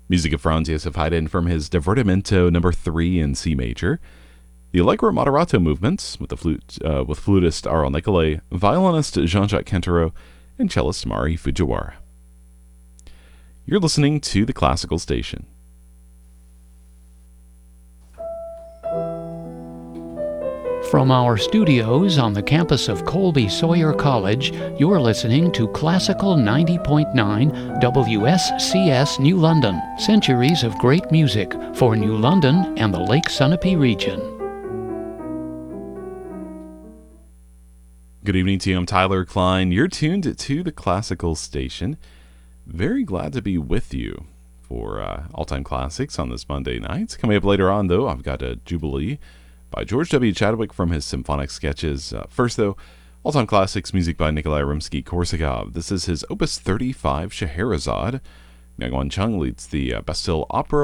Music of Franz Josef Haydn from his Divertimento No. 3 in C major. The Allegro Moderato movements with flutist Aral Nicolai, violinist Jean-Jacques Kentaro, and cellist Mari Fujiwara. You're listening to the Classical Station. From our studios on the campus of Colby Sawyer College, you're listening to Classical 90.9 WSCS New London. Centuries of great music for New London and the Lake Sunapee region. Good evening to you. I'm Tyler Klein. You're tuned to the Classical Station. Very glad to be with you for All-Time Classics on this Monday night. Coming up later on, though, I've got a Jubilee by George W. Chadwick from his symphonic sketches. First, though, All-Time Classics music by Nikolai Rimsky-Korsakov. This is his Opus 35, Scheherazade. Myung-Whun Chung leads the Bastille Opera